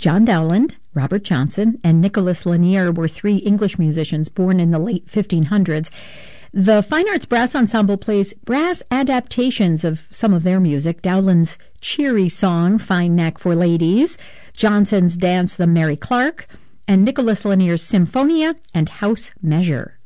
John Dowland, Robert Johnson, and Nicholas Lanier were three English musicians born in the late 1500s. The Fine Arts Brass Ensemble plays brass adaptations of some of their music: Dowland's cheery song, Fine Knack for Ladies, Johnson's dance, The Mary Clark, and Nicholas Lanier's Symphonia and House Measure.